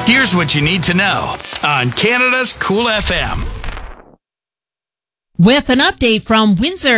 Here's what you need to know on Canada's Cool FM. With an update from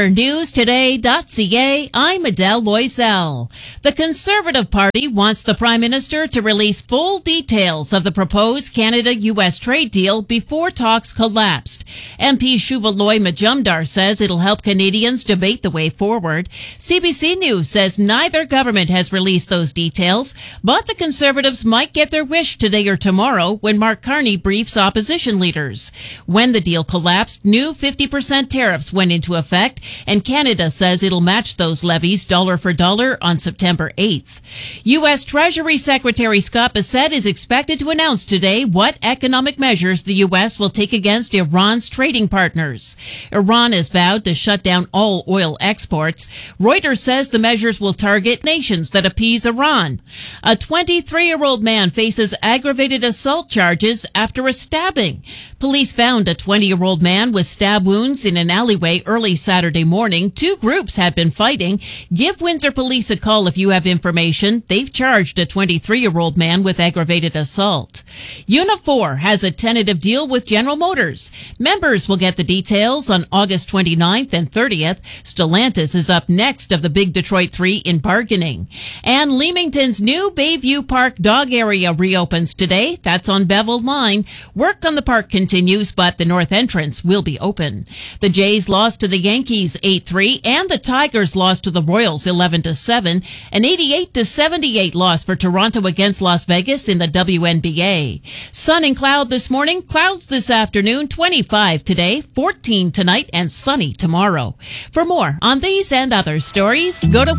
WindsorNewsToday.ca, I'm Adele Loisel. The Conservative Party wants the Prime Minister to release full details of the proposed Canada-U.S. trade deal before talks collapsed. MP Shuvaloy Majumdar says it'll help Canadians debate the way forward. CBC News says neither government has released those details, but the Conservatives might get their wish today or tomorrow when Mark Carney briefs opposition leaders. When the deal collapsed, new 50% tariffs went into effect, and Canada says it'll match those levies dollar for dollar on September 8th. U.S. Treasury Secretary Scott Bessent is expected to announce today what economic measures the U.S. will take against Iran's trading partners. Iran has vowed to shut down all oil exports. Reuters says the measures will target nations that appease Iran. A 23-year-old man faces aggravated assault charges after a stabbing. Police found a 20-year-old man with stab wounds in an alleyway early Saturday morning. Two groups had been fighting. Give Windsor Police a call if you have information. They've charged a 23-year-old man with aggravated assault. Unifor has a tentative deal with General Motors. Members will get the details on August 29th and 30th. Stellantis is up next of the big Detroit 3 in bargaining. And Leamington's new Bayview Park dog area reopens today. That's on Bevel Line. Work on the park continues, but the north entrance will be open. The Jays lost to the Yankees 8-3, and the Tigers lost to the Royals 11-7. An 88-78 loss for Toronto against Las Vegas in the WNBA. Sun and cloud this morning, clouds this afternoon, 25 today, 14 tonight, and sunny tomorrow. For more on these and other stories, go to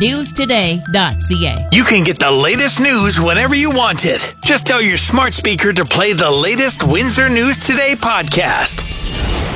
WindsorNewsToday.ca. You can get the latest news whenever you want it. Just tell your smart speaker to play the latest Windsor News Today podcast.